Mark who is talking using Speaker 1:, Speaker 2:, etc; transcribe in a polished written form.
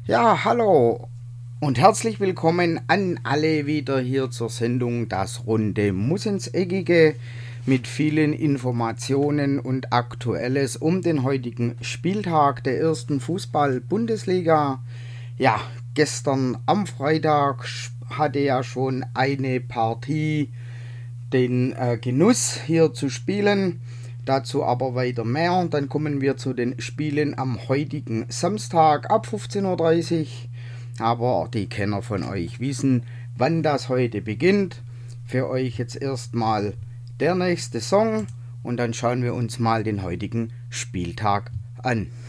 Speaker 1: Ja, hallo und herzlich willkommen an alle wieder hier zur Sendung Das Runde Muss ins Eckige mit vielen Informationen und Aktuelles um den heutigen Spieltag der ersten Fußball-Bundesliga. Ja, gestern am Freitag hatte ja schon eine Partie den Genuss hier zu spielen. Dazu aber weiter mehr. Dann kommen wir zu den Spielen am heutigen Samstag ab 15:30 Uhr. Aber die Kenner von euch wissen, wann das heute beginnt. Für euch jetzt erstmal der nächste Song und dann schauen wir uns mal den heutigen Spieltag an.